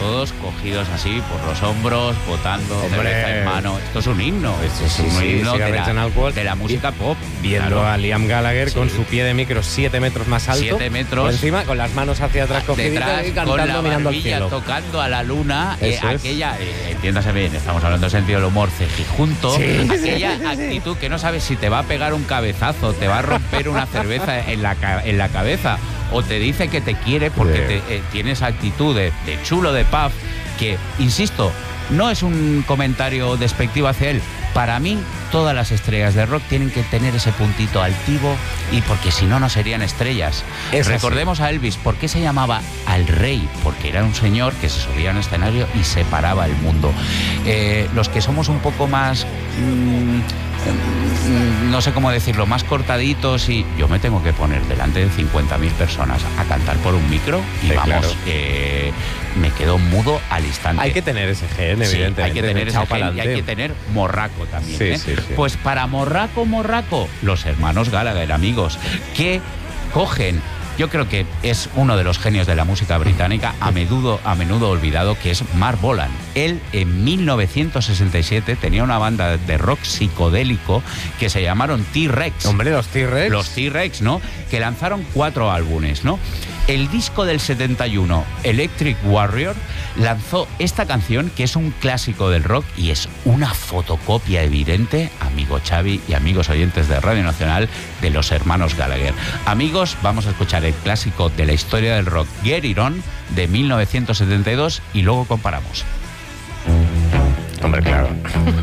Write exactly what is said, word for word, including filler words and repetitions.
todos cogidos así por los hombros, botando, Hombre. cerveza en mano. Esto es un himno. Sí, es sí, un sí, himno de cigarrillos en la, alcohol. de la música pop. Viendo Claro. a Liam Gallagher Sí. con su pie de micro siete metros más alto. Siete metros. Por encima, con las manos hacia atrás cogiditas Detrás, y con cantando, la mirando al barbilla cielo. tocando a la luna, eh, Eso es. aquella, eh, entiéndase bien, estamos hablando en sentido del humor, cejijunto, Sí, aquella sí, sí. actitud que no sabes si te va a pegar un cabezazo, te va a romper una cerveza en la, ca- en la cabeza, o te dice que te quiere porque Sí. te, eh, tiene esa actitud de, de chulo de pub, que, insisto, no es un comentario despectivo hacia él. Para mí, todas las estrellas de rock tienen que tener ese puntito altivo, y porque si no, no serían estrellas. Es así. Recordemos a Elvis. ¿Por qué se llamaba al rey? Porque era un señor que se subía a un escenario y separaba el mundo. Eh, los que somos un poco más... mmm, mm, no sé cómo decirlo, más cortaditos, y yo me tengo que poner delante de cincuenta mil personas a cantar por un micro y Sí, vamos, claro. eh, me quedo mudo al instante. Hay que tener ese gen, Sí, evidentemente. hay que tener ese echado gen y hay pa'lante. que tener morraco también. Sí, ¿eh? sí, sí. Pues para morraco, morraco, los hermanos Gallagher, amigos, que cogen... Yo creo que es uno de los genios de la música británica, a menudo, a menudo olvidado, que es Marc Bolan. Él, en mil novecientos sesenta y siete, tenía una banda de rock psicodélico que se llamaron T-Rex. Hombre, los T-Rex. Los T-Rex, ¿no? Que lanzaron cuatro álbumes, ¿no? El disco del setenta y uno, Electric Warrior, lanzó esta canción, que es un clásico del rock y es una fotocopia evidente, amigo Xavi y amigos oyentes de Radio Nacional, de los hermanos Gallagher. Amigos, vamos a escuchar el clásico de la historia del rock, Get It On, de mil novecientos setenta y dos, y luego comparamos. Hombre, claro.